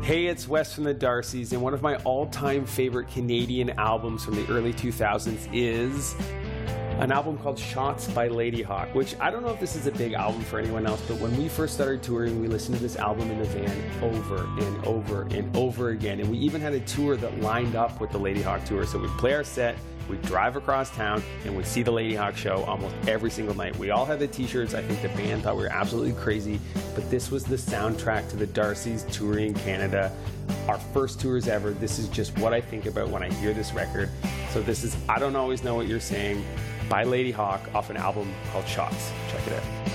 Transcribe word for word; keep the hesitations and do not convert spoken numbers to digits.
Hey, it's Wes from the Darcys, and one of my all-time favorite Canadian albums from the early two thousands is an album called Shots by Ladyhawke, which I don't know if this is a big album for anyone else, but when we first started touring, we listened to this album in the van over and over and over again, and we even had a tour that lined up with the Ladyhawke tour. So we'd play our set, we'd drive across town, and we'd see the Ladyhawke show almost every single night. We all had the t-shirts. I think the band thought we were absolutely crazy, but this was the soundtrack to the Darcys touring Canada, our first tours ever. This is just what I think about when I hear this record. So this is I Don't Always Know What You're Saying by Ladyhawke off an album called Shots. Check it out.